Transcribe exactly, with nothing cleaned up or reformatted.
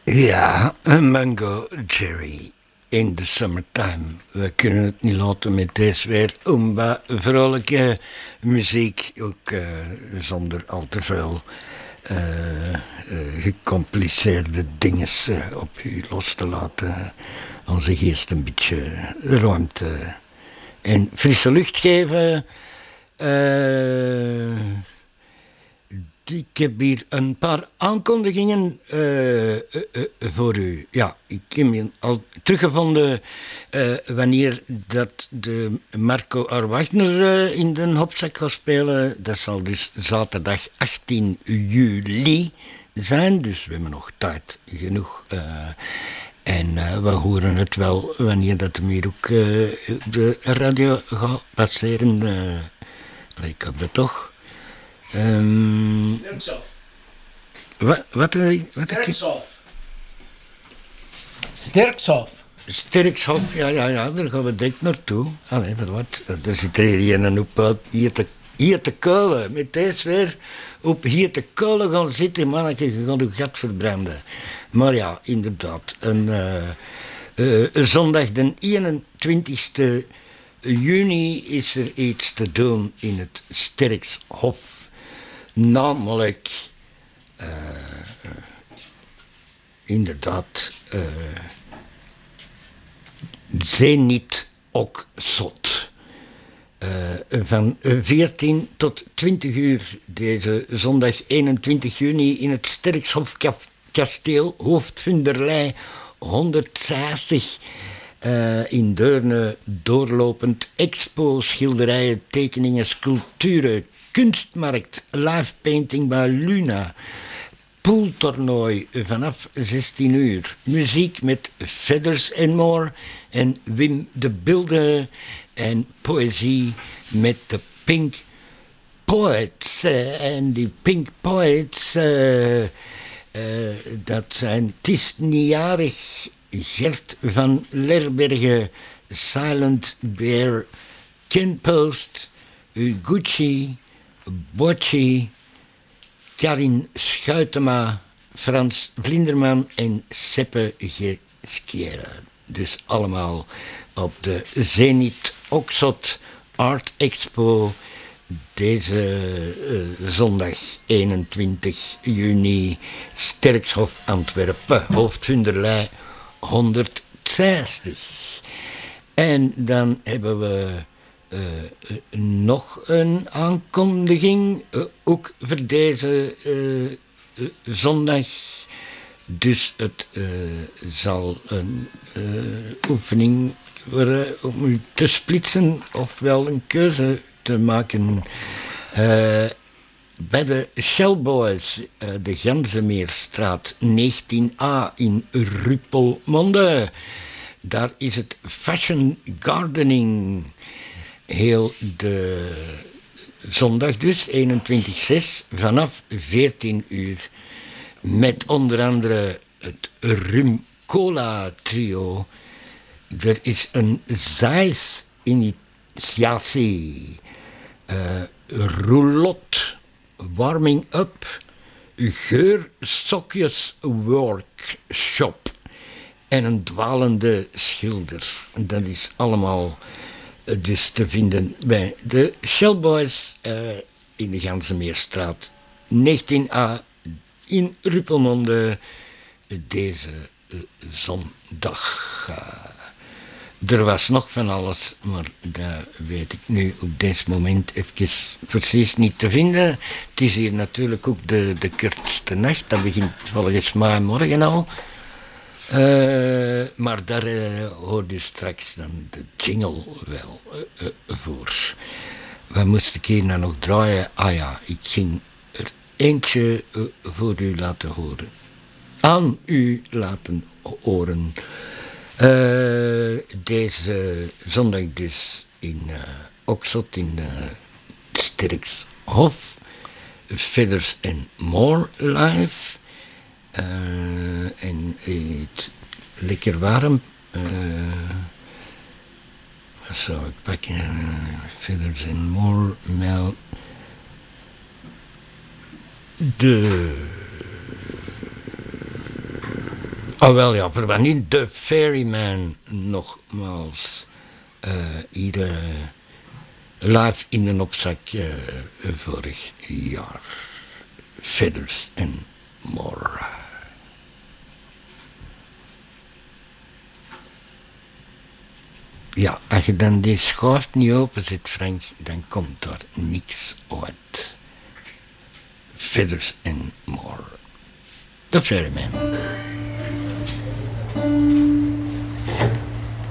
Ja, een mango cherry in the summertime. We kunnen het niet laten met deze weer om wat vrolijke muziek, ook uh, zonder al te veel uh, uh, gecompliceerde dingen uh, op u los te laten. Onze geest een beetje ruimte en frisse lucht geven. Uh, Ik heb hier een paar aankondigingen uh, uh, uh, voor u. Ja, ik heb je al teruggevonden uh, wanneer dat de Marco R. Wagner uh, in de Hopzak gaat spelen. Dat zal dus zaterdag achttien juli zijn, dus we hebben nog tijd genoeg. Uh, en uh, we horen het wel wanneer dat hem hier ook uh, op de radio gaat passeren. Uh, ik heb dat toch. Um, Sterksof. Wat? Wat? wat Sterksof. Sterksof. Sterksof, ja, ja, ja, daar gaan we direct naartoe. Allee, wat? Er zit er hier een op hier te, hier te keulen. Met deze weer op hier te keulen gaan zitten, manneke, je gaat je gat verbranden. Maar ja, inderdaad, een, uh, uh, een zondag de eenentwintigste juni is er iets te doen in het Sterkshof. Namelijk, uh, uh, inderdaad, uh, Zenit Oxot. Uh, van veertien tot twintig uur deze zondag eenentwintig juni in het Sterkshof Kasteel, Hoofdvunderlei honderdzestig. Uh, in Deurne doorlopend expo, schilderijen, tekeningen, sculpturen, kunstmarkt, live painting bij Luna, pooltoernooi vanaf zestien uur, muziek met Feathers and More en Wim de Bilde en poëzie met de Pink Poets. Uh, en die Pink Poets, uh, uh, dat zijn, het is nietjarig Gert van Lerbergen, Silent Bear, Ken Post, Gucci, Bocci, Karin Schuitema, Frans Vlinderman en Seppe Geschiera. Dus allemaal op de Zenit Oxot Art Expo deze uh, zondag eenentwintig juni, Sterkshof Antwerpen, Hoofdvunderlei honderdzestig. En dan hebben we uh, uh, nog een aankondiging, uh, ook voor deze uh, uh, zondag. Dus het uh, zal een uh, oefening worden om u te splitsen, ofwel een keuze te maken. Uh, Bij de Shellboys, uh, de Ganzenmeerstraat negentien a in Ruppelmonde. Daar is het Fashion Gardening. Heel de zondag dus, eenentwintig zes, vanaf veertien uur. Met onder andere het Rum Cola Trio. Er is een Zeiss-initiatie. Uh, roulotte. Warming Up, Geursokjes Workshop en een dwalende schilder. Dat is allemaal uh, dus te vinden bij de Shellboys uh, in de Ganzenmeerstraat negentien a in Ruppelmonde deze uh, zondag. Uh, Er was nog van alles, maar dat weet ik nu op dit moment even precies niet te vinden. Het is hier natuurlijk ook de, de kortste nacht, dat begint volgens mij morgen al. Uh, maar daar uh, hoort u straks dan de jingle wel uh, uh, voor. Wat moest ik hier nou nog draaien? Ah ja, ik ging er eentje uh, voor u laten horen. Aan u laten horen. Uh, deze zondag dus in uh, Oxot in uh, Sterkshof, Feathers and More live. Uh, en het lekker warm. Uh, wat zou ik pakken? Uh, Feathers and More met de Oh wel ja, voor wanneer de Ferryman nogmaals uh, hier uh, live in een opzak uh, vorig jaar. Feathers and More. Ja, als je dan die schoof niet openzet, Frank, dan komt daar niks uit. Feathers and More. The Ferryman.